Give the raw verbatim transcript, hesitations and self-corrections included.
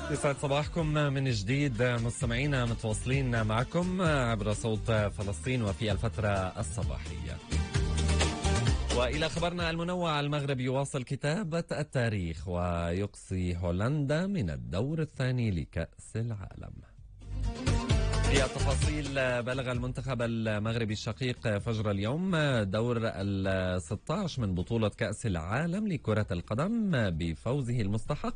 يسعد صباحكم من جديد مستمعينا، متواصلين معكم عبر صوت فلسطين وفي الفترة الصباحية. وإلى خبرنا المنوع، المغرب يواصل كتابة التاريخ ويقصي هولندا من الدور الثاني لكأس العالم. في التفاصيل، بلغ المنتخب المغربي الشقيق فجر اليوم دور ال ستة عشر من بطولة كأس العالم لكرة القدم بفوزه المستحق